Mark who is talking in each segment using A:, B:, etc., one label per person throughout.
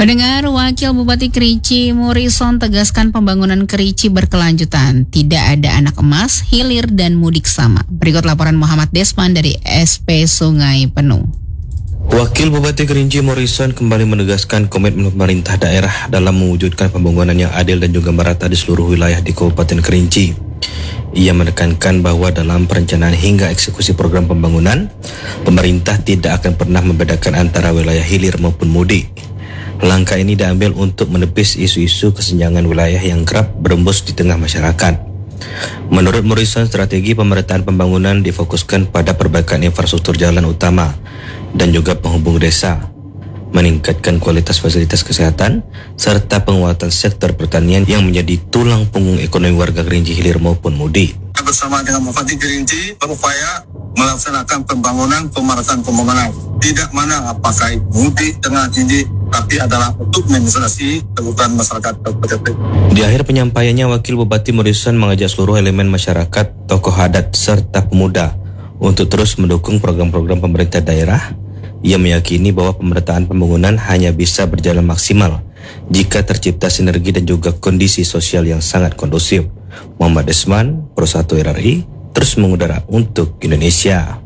A: Pendengar, Wakil Bupati Kerinci Morrison tegaskan pembangunan Kerinci berkelanjutan. Tidak ada anak emas, hilir, dan mudik sama. Berikut laporan Muhammad Desman dari SP Sungai Penuh.
B: Wakil Bupati Kerinci Morrison kembali menegaskan komitmen pemerintah daerah dalam mewujudkan pembangunan yang adil dan juga merata di seluruh wilayah di Kabupaten Kerinci. Ia menekankan bahwa dalam perencanaan hingga eksekusi program pembangunan, pemerintah tidak akan pernah membedakan antara wilayah hilir maupun mudik. Langkah ini diambil untuk menepis isu-isu kesenjangan wilayah yang kerap berembus di tengah masyarakat. Menurut Morrison, strategi pemerataan pembangunan difokuskan pada perbaikan infrastruktur jalan utama dan juga penghubung desa, meningkatkan kualitas fasilitas kesehatan, serta penguatan sektor pertanian yang menjadi tulang punggung ekonomi warga Kerinci hilir maupun mudik.
C: Bersama dengan Bupati Kerinci berupaya melaksanakan pemerataan pembangunan. Tidak mana apakah mudik, tengah, tinggi, tapi adalah untuk menginspirasi kebutuhan masyarakat Kabupaten.
B: Di akhir penyampaiannya, Wakil Bupati Morrison mengajak seluruh elemen masyarakat, tokoh adat, serta pemuda untuk terus mendukung program-program pemerintah daerah. Ia meyakini bahwa pemerataan pembangunan hanya bisa berjalan maksimal jika tercipta sinergi dan juga kondisi sosial yang sangat kondusif. Muhammad Desman, Pro 1 RRI, terus mengudara untuk Indonesia.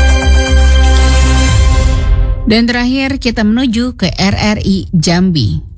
A: Dan terakhir kita menuju ke RRI Jambi.